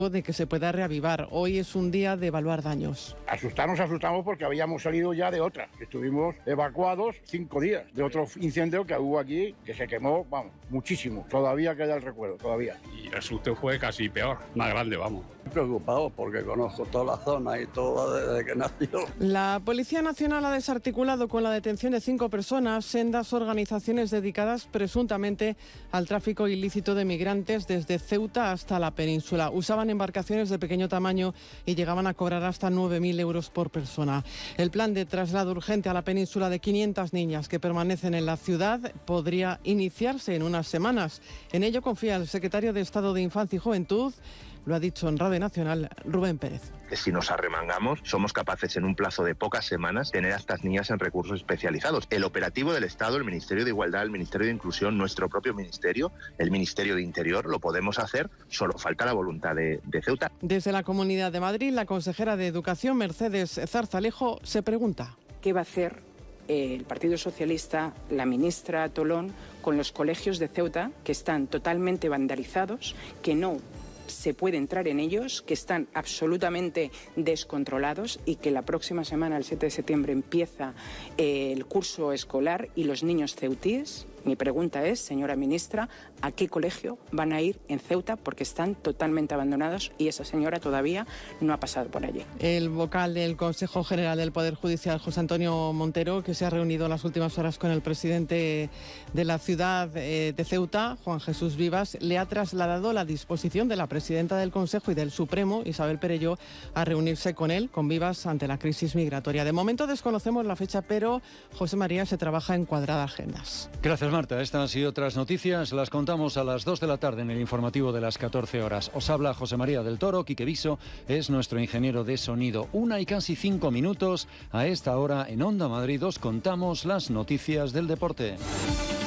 de que se pueda reavivar. Hoy es un día de evaluar daños. Asustamos porque habíamos salido ya de otra. Estuvimos evacuados 5 días de otro incendio que hubo aquí, que se quemó, muchísimo. Todavía queda el recuerdo, todavía. Y el susto fue casi peor, más grande, Preocupado porque conozco toda la zona y todo desde que nació. La Policía Nacional ha desarticulado con la detención de 5 personas sendas organizaciones dedicadas presuntamente al tráfico ilícito de migrantes desde Ceuta hasta la península. Usaban embarcaciones de pequeño tamaño y llegaban a cobrar hasta 9.000 euros por persona. El plan de traslado urgente a la península de 500 niñas que permanecen en la ciudad podría iniciarse en unas semanas. En ello confía el secretario de Estado de Infancia y Juventud. Lo ha dicho en Radio Nacional Rubén Pérez. Que si nos arremangamos, somos capaces en un plazo de pocas semanas tener a estas niñas en recursos especializados. El operativo del Estado, el Ministerio de Igualdad, el Ministerio de Inclusión, nuestro propio ministerio, el Ministerio de Interior, lo podemos hacer, solo falta la voluntad de Ceuta. Desde la Comunidad de Madrid, la consejera de Educación, Mercedes Zarzalejo, se pregunta: ¿qué va a hacer el Partido Socialista, la ministra Tolón, con los colegios de Ceuta que están totalmente vandalizados, que no se puede entrar en ellos, que están absolutamente descontrolados y que la próxima semana, el 7 de septiembre, empieza el curso escolar y los niños ceutíes? Mi pregunta es, señora ministra, ¿a qué colegio van a ir en Ceuta? Porque están totalmente abandonados y esa señora todavía no ha pasado por allí. El vocal del Consejo General del Poder Judicial, José Antonio Montero, que se ha reunido en las últimas horas con el presidente de la ciudad de Ceuta, Juan Jesús Vivas, le ha trasladado la disposición de la presidenta del Consejo y del Supremo, Isabel Perelló, a reunirse con él, con Vivas, ante la crisis migratoria. De momento desconocemos la fecha, pero José María, se trabaja en cuadradas agendas. Gracias, Marta. Estas y otras noticias las contamos a las 2 de la tarde en el informativo de las 14 horas. Os habla José María del Toro. Quique Viso es nuestro ingeniero de sonido. 1:05. A esta hora en Onda Madrid os contamos las noticias del deporte.